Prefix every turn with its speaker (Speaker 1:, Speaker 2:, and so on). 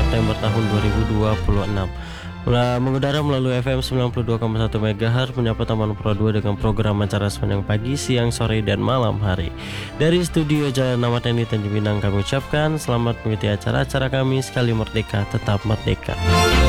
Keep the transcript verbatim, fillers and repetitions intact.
Speaker 1: September tahun dua ribu dua puluh enam. Nah, mengudara melalui F M sembilan puluh dua koma satu MHz menyapa teman Pro dua dengan program acara sepanjang pagi, siang, sore, dan malam hari. Dari studio Jalan Ahmad Yani Tanjung Pinang kami ucapkan selamat mengikuti acara-acara kami. Sekali merdeka, tetap merdeka.